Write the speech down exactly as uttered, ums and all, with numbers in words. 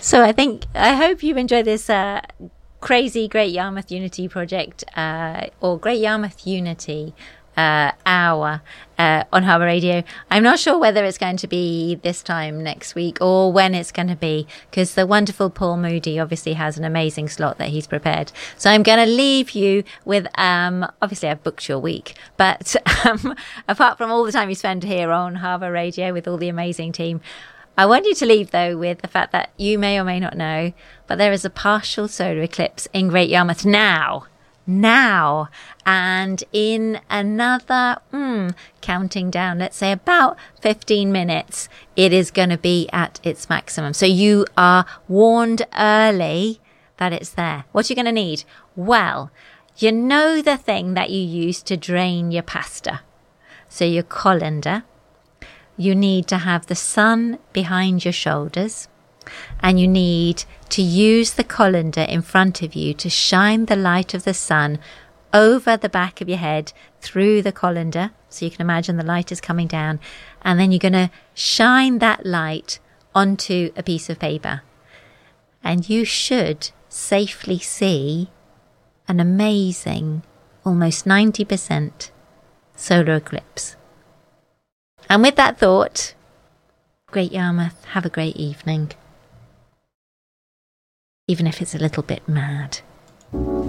So I think, I hope you enjoy this uh, crazy Great Yarmouth Unity project, uh, or Great Yarmouth Unity uh, hour uh, on Harbour Radio. I'm not sure whether it's going to be this time next week or when it's going to be, because the wonderful Paul Moody obviously has an amazing slot that he's prepared. So I'm going to leave you with, um, obviously I've booked your week, but um, apart from all the time you spend here on Harbour Radio with all the amazing team, I want you to leave, though, with the fact that you may or may not know, but there is a partial solar eclipse in Great Yarmouth now. Now. And in another, mm, counting down, let's say about fifteen minutes, it is going to be at its maximum. So you are warned early that it's there. What are you going to need? Well, you know the thing that you use to drain your pasta. So your colander. You need to have the sun behind your shoulders, and you need to use the colander in front of you to shine the light of the sun over the back of your head through the colander. So you can imagine the light is coming down, and then you're going to shine that light onto a piece of paper. And you should safely see an amazing, almost ninety percent solar eclipse. And with that thought, Great Yarmouth, have a great evening. Even if it's a little bit mad.